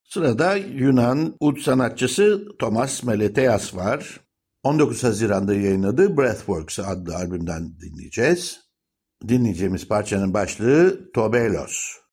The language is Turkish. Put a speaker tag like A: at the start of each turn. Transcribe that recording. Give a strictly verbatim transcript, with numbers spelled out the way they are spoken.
A: Sırada Yunan ud sanatçısı Thomas Meletias var. on dokuz Haziran'da yayınladığı Breathworks adlı albümden dinleyeceğiz. Dinleyeceğimiz parçanın başlığı Tobelos.